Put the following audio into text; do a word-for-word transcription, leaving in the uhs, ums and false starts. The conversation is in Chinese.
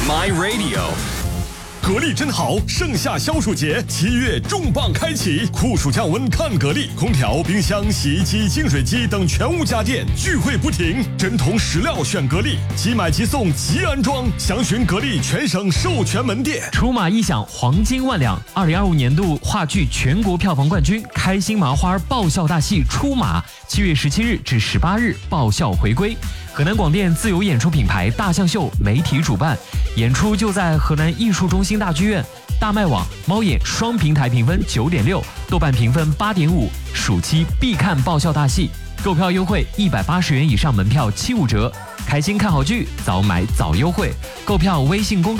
My Radio。格力真好，盛夏销售节七月重磅开启，酷暑降温看格力，空调、冰箱、洗衣机、净水机等全屋家电聚会不停，针筒石料选格力，即买即送即安装，详询格力全省授权门店。 出马一响，黄金万两。二零二五年度话剧全国票房冠军开心麻花爆笑大戏出马，七月十七日至十八日爆笑回归。河南广电自有演出品牌大象秀媒体主办，演出就在河南艺术中心大剧院。大麦网、猫眼双平台评分九点六，豆瓣评分八点五，暑期必看爆笑大戏。购票优惠一百八十元以上门票七五折，开心看好剧，早买早优惠。购票微信公众